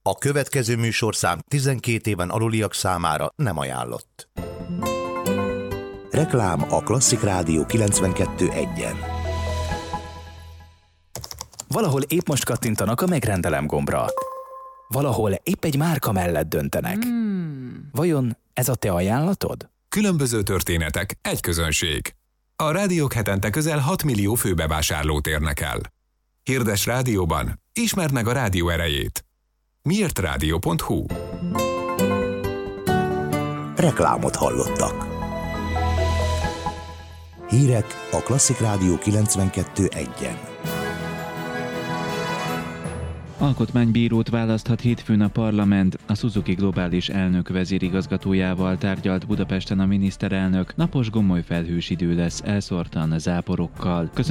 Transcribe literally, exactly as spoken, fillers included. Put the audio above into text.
A következő műsorszám tizenkét éven aluliak számára nem ajánlott. Reklám a Klasszik Rádió kilencvenkettő egyen. Valahol épp most kattintanak a megrendelem gombra. Valahol épp egy márka mellett döntenek. Hmm. Vajon ez a te ajánlatod? Különböző történetek, egy közönség. A rádiók hetente közel hat millió főbevásárlót érnek el. Hirdes rádióban, ismerd meg a rádió erejét. miért rádió pont hu. Reklámot hallottak. Hírek a Klasszik Rádió kilencvenkettő egyen. Alkotmánybírót választhat hétfőn a parlament. A Suzuki globális elnök vezérigazgatójával tárgyalt Budapesten a miniszterelnök. Napos gomoly felhős idő lesz, elszórtan záporokkal.